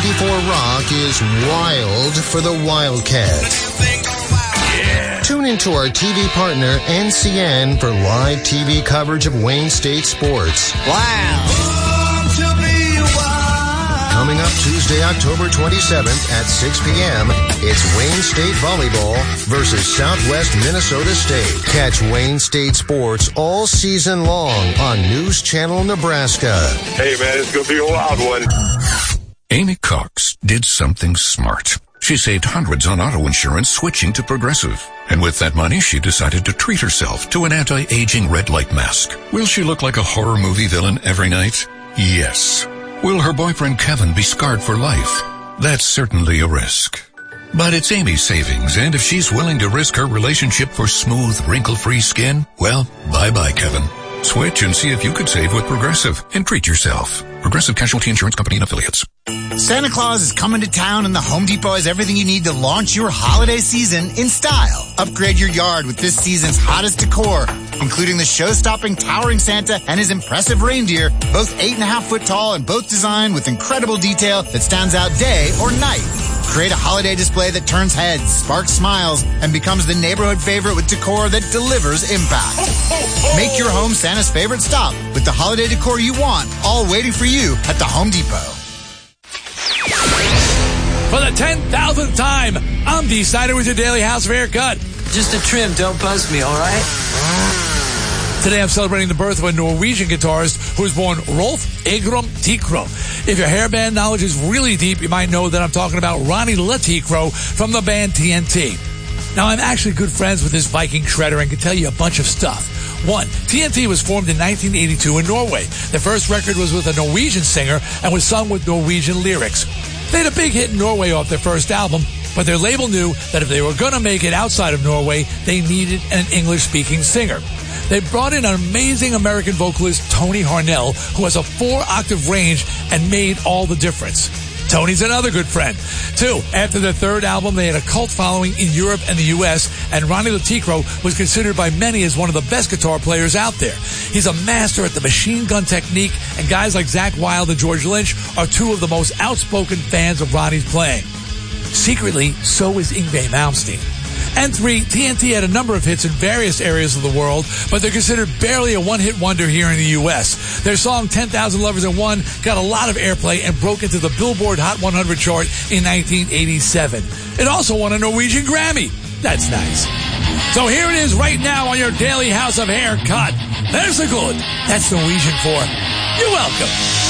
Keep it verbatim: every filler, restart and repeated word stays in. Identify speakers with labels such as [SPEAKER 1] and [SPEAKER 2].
[SPEAKER 1] ninety-four Rock is wild for the Wildcats.
[SPEAKER 2] Yeah.
[SPEAKER 1] Tune into our T V partner, N C N, for live T V coverage of Wayne State sports.
[SPEAKER 2] Wow.
[SPEAKER 1] Coming up Tuesday, October twenty-seventh at six p.m., it's Wayne State Volleyball versus Southwest Minnesota State. Catch Wayne State sports all season long on News Channel Nebraska.
[SPEAKER 3] Hey, man, it's going to be a wild one.
[SPEAKER 4] Amy Cox did something smart. She saved hundreds on auto insurance switching to Progressive. And with that money, she decided to treat herself to an anti-aging red light mask. Will she look like a horror movie villain every night? Yes. Will her boyfriend Kevin be scarred for life? That's certainly a risk. But it's Amy's savings, and if she's willing to risk her relationship for smooth, wrinkle-free skin, well, bye-bye, Kevin. Switch and see if you could save with Progressive and treat yourself. Progressive Casualty Insurance Company and Affiliates.
[SPEAKER 5] Santa Claus is coming to town, and the Home Depot has everything you need to launch your holiday season in style. Upgrade your yard with this season's hottest decor, including the show-stopping towering Santa and his impressive reindeer, both eight and a half foot tall and both designed with incredible detail that stands out day or night. Create a holiday display that turns heads, sparks smiles, and becomes the neighborhood favorite with decor that delivers impact. Make your home Santa's favorite stop with the holiday decor you want, all waiting for you at the Home Depot.
[SPEAKER 6] For the ten thousandth time, I'm D-Sider with your Daily House of Haircut.
[SPEAKER 7] Just a trim, don't buzz me, all right?
[SPEAKER 6] Today I'm celebrating the birth of a Norwegian guitarist who was born Rolf Egrom Tikro. If your hairband knowledge is really deep, you might know that I'm talking about Ronnie Latikro from the band T N T. Now, I'm actually good friends with this Viking shredder and can tell you a bunch of stuff. One, T N T was formed in nineteen eighty-two in Norway. Their first record was with a Norwegian singer and was sung with Norwegian lyrics. They had a big hit in Norway off their first album, but their label knew that if they were going to make it outside of Norway, they needed an English-speaking singer. They brought in an amazing American vocalist, Tony Harnell, who has a four-octave range and made all the difference. Tony's another good friend. Two, after their third album, they had a cult following in Europe and the U S, and Ronnie Latikro was considered by many as one of the best guitar players out there. He's a master at the machine gun technique, and guys like Zakk Wylde and George Lynch are two of the most outspoken fans of Ronnie's playing. Secretly, so is Yngwie Malmsteen. And three, T N T had a number of hits in various areas of the world, but they're considered barely a one-hit wonder here in the U S. Their song ten thousand Lovers in One got a lot of airplay and broke into the Billboard Hot one hundred chart in nineteen eighty-seven. It also won a Norwegian Grammy. That's nice. So here it is right now on your Daily House of Haircut. There's the good. That's Norwegian for you're welcome.